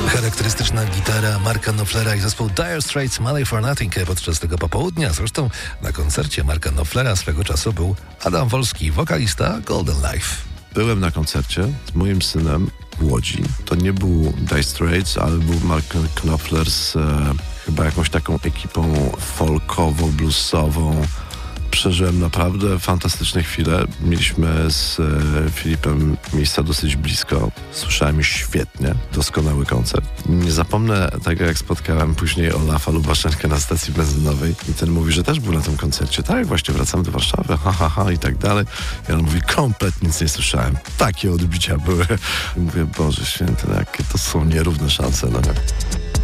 Charakterystyczna gitara Marka Knopflera i zespół Dire Straits Money for Nothing podczas tego popołudnia. Zresztą na koncercie Marka Knopflera swego czasu był Adam Wolski, wokalista Golden Life. Byłem na koncercie z moim synem w Łodzi. To nie był Dire Straits, ale był Mark Knopfler z chyba jakąś taką ekipą folkowo-bluesową. Przeżyłem naprawdę fantastyczne chwile. Mieliśmy z Filipem miejsca dosyć blisko. Słyszałem już świetnie. Doskonały koncert. Nie zapomnę tego, jak spotkałem później Olafa Lubaszenkę na stacji benzynowej i ten mówi, że też był na tym koncercie. Tak, właśnie wracamy do Warszawy, ha i tak dalej. I on mówi, kompletnie nic nie słyszałem. Takie odbicia były. I mówię, Boże Święty, jakie to są nierówne szanse. No.